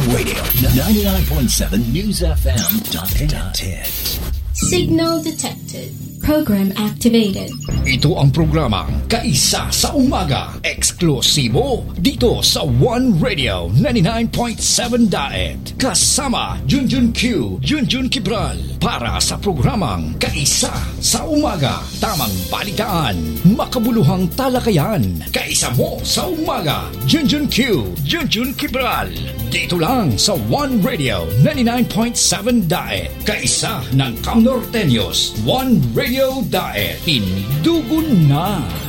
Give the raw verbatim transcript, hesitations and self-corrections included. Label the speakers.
Speaker 1: Radio ninety-nine point seven News F M dot net.
Speaker 2: Signal detected. Program activated.
Speaker 1: Ito ang programang Kaisa sa Umaga. Eksklusibo dito sa One Radio ninety-nine point seven Daet. Kasama Junjun Q, Junjun Kibral para sa programang Kaisa sa Umaga. Tamang balitaan, makabuluhang talakayan. Kaisa mo sa Umaga. Junjun Q, Junjun Kibral. Dito lang sa One Radio ninety-nine point seven Daet. Kaisa ng Camnorteños. One Radio Daet. Indugon na.